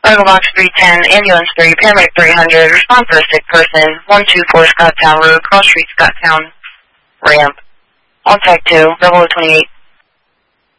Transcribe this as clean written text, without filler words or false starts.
Argo Box 310, Ambulance 3, Paramedic 300, respond for a sick person, 124 Scotttown Road, Cross Street, Scotttown, ramp. On tag 2, 0028.